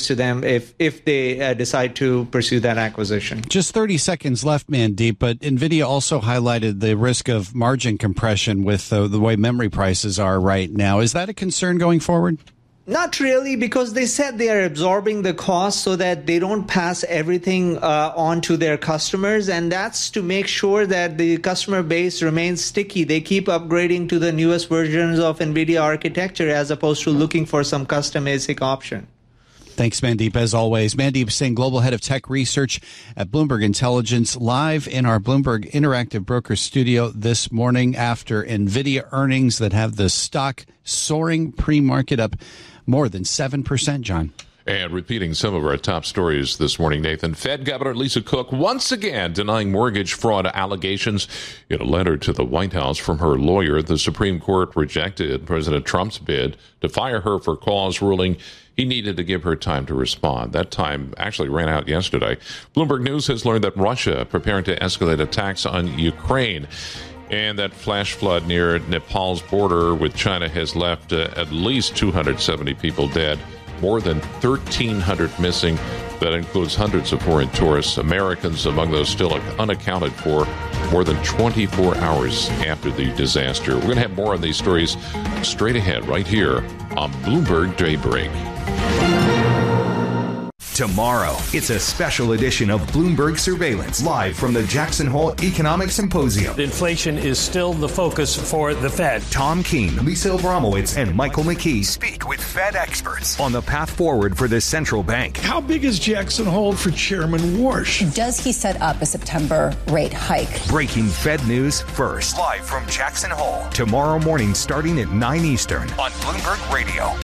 to them if they decide to pursue that acquisition. Just 30 seconds left, Mandeep, but NVIDIA also highlighted the risk of margin compression with the way memory prices are right now. Is that a concern going forward? Not really, because they said they are absorbing the cost so that they don't pass everything on to their customers. And that's to make sure that the customer base remains sticky. They keep upgrading to the newest versions of NVIDIA architecture as opposed to looking for some custom ASIC option. Thanks, Mandeep, as always. Mandeep Singh, Global Head of Tech Research at Bloomberg Intelligence, live in our Bloomberg Interactive Broker studio this morning after NVIDIA earnings that have the stock soaring pre-market up more than 7%, John. And repeating some of our top stories this morning, Nathan, Fed Governor Lisa Cook once again denying mortgage fraud allegations. In a letter to the White House from her lawyer, the Supreme Court rejected President Trump's bid to fire her for cause, ruling he needed to give her time to respond. That time actually ran out yesterday. Bloomberg News has learned that Russia preparing to escalate attacks on Ukraine. And that flash flood near Nepal's border with China has left at least 270 people dead, more than 1,300 missing. That includes hundreds of foreign tourists, Americans among those still unaccounted for, more than 24 hours after the disaster. We're going to have more on these stories straight ahead right here on Bloomberg Daybreak. Tomorrow, it's a special edition of Bloomberg Surveillance, live from the Jackson Hole Economic Symposium. Inflation is still the focus for the Fed. Tom Keene, Lisa Abramowitz, and Michael McKee speak with Fed experts on the path forward for the central bank. How big is Jackson Hole for Chairman Warsh? Does he set up a September rate hike? Breaking Fed news first. Live from Jackson Hole. Tomorrow morning starting at 9 Eastern on Bloomberg Radio.